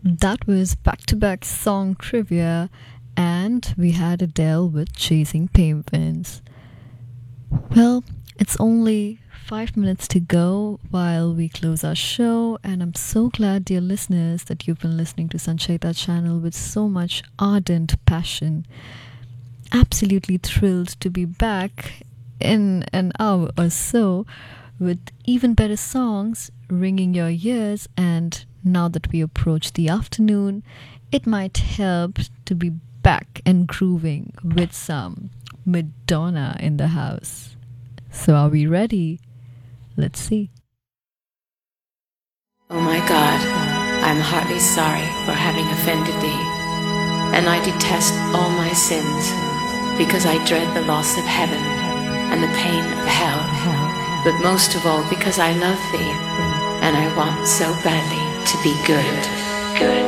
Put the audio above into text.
That was back to back song trivia, and we had Adele with Chasing Penguins. Well, it's only 5 minutes to go while we close our show, and I'm so glad, dear listeners, that you've been listening to Sancheta channel with so much ardent passion. Absolutely thrilled to be back in an hour or so with even better songs ringing your ears. And now that we approach the afternoon, it might help to be back and grooving with some Madonna in the house. So are we ready? Let's see. Oh my God, I'm heartily sorry for having offended thee, and I detest all my sins, because I dread the loss of heaven and the pain of hell, but most of all because I love thee, and I want so badly to be good.